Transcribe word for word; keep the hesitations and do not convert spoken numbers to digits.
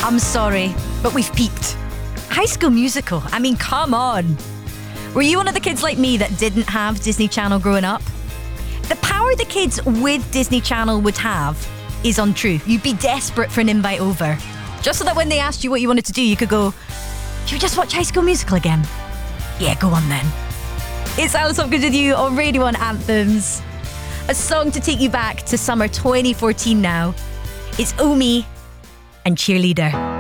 I'm sorry, but we've peaked. High School Musical, I mean, come on. Were you one of the kids like me that didn't have Disney Channel growing up? The power the kids with Disney Channel would have is untrue. You'd be desperate for an invite over, just so that when they asked you what you wanted to do, you could go, should we just watch High School Musical again? Yeah, go on then. It's Alice Hopkins with you on Radio one Anthems. A song to take you back to summer twenty fourteen now. It's Omi and Cheerleader.